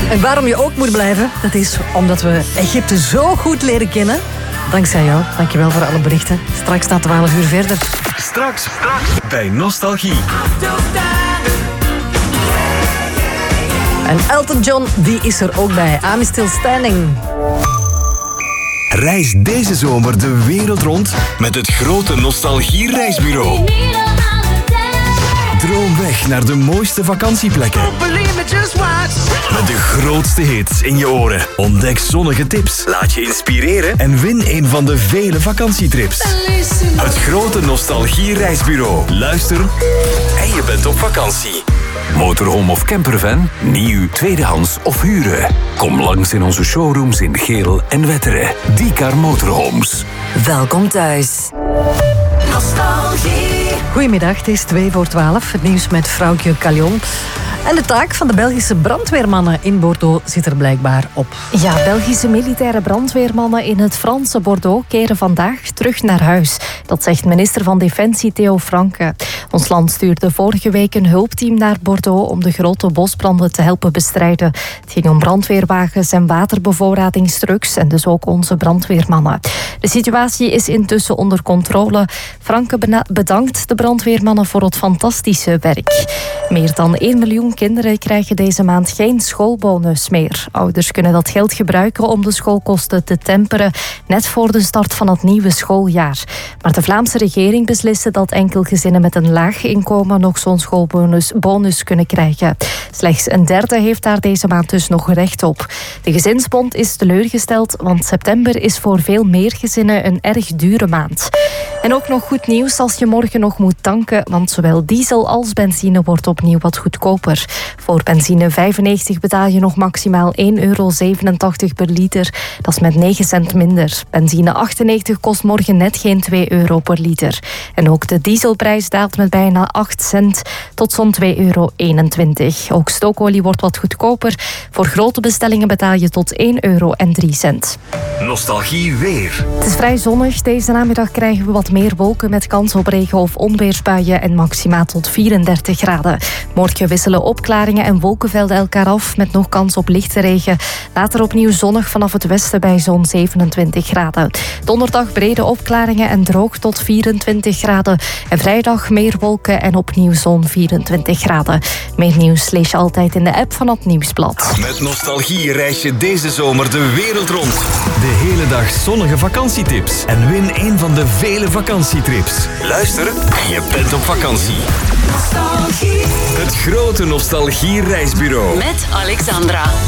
En waarom je ook moet blijven, dat is omdat we Egypte zo goed leren kennen. Dankzij jou. Dankjewel voor alle berichten. Straks na 12 uur verder. Straks bij Nostalgie. En Elton John, die is er ook bij. I'm Still Standing. Reis deze zomer de wereld rond met het grote Nostalgie-reisbureau. Droom weg naar de mooiste vakantieplekken. Met de grootste hits in je oren. Ontdek zonnige tips. Laat je inspireren en win een van de vele vakantietrips. Het grote Nostalgie-reisbureau. Luister en je bent op vakantie. Motorhome of campervan? Nieuw, tweedehands of huren? Kom langs in onze showrooms in Geel en Wetteren. Diecar Motorhomes. Welkom thuis. Nostalgie. Goedemiddag, het is 2:12. Het nieuws met vrouwtje Callion. En de taak van de Belgische brandweermannen in Bordeaux zit er blijkbaar op. Ja, Belgische militaire brandweermannen in het Franse Bordeaux keren vandaag terug naar huis. Dat zegt minister van Defensie Theo Franke. Ons land stuurde vorige week een hulpteam naar Bordeaux om de grote bosbranden te helpen bestrijden. Het ging om brandweerwagens en waterbevoorradingstrucks en dus ook onze brandweermannen. De situatie is intussen onder controle. Franke bedankt de brandweermannen voor het fantastische werk. Meer dan 1 miljoen kinderen krijgen deze maand geen schoolbonus meer. Ouders kunnen dat geld gebruiken om de schoolkosten te temperen, net voor de start van het nieuwe schooljaar. Maar de Vlaamse regering besliste dat enkel gezinnen met een laag inkomen nog zo'n schoolbonus kunnen krijgen. Slechts een derde heeft daar deze maand dus nog recht op. De Gezinsbond is teleurgesteld, want september is voor veel meer gezinnen een erg dure maand. En ook nog goed nieuws als je morgen nog moet tanken, want zowel diesel als benzine wordt opnieuw wat goedkoper. Voor benzine 95 betaal je nog maximaal €1,87 per liter. Dat is met 9 cent minder. Benzine 98 kost morgen net geen €2 per liter. En ook de dieselprijs daalt met bijna 8 cent tot zo'n €2,21. Ook stookolie wordt wat goedkoper. Voor grote bestellingen betaal je tot €1,03. Nostalgie weer. Het is vrij zonnig. Deze namiddag krijgen we wat meer wolken met kans op regen- of onweersbuien en maxima tot 34 graden. Morgen wisselen opklaringen en wolkenvelden elkaar af met nog kans op lichte regen. Later opnieuw zonnig vanaf het westen bij zo'n 27 graden. Donderdag brede opklaringen en droog tot 24 graden. En vrijdag meer wolken en opnieuw zo'n 24 graden. Meer nieuws lees je altijd in de app van het Nieuwsblad. Met Nostalgie reis je deze zomer de wereld rond. De hele dag zonnige vakantietips. En win een van de vele vakantietrips. Luister en je bent op vakantie. Nostalgie. Het grote Nostalgie reisbureau. Met Alexandra.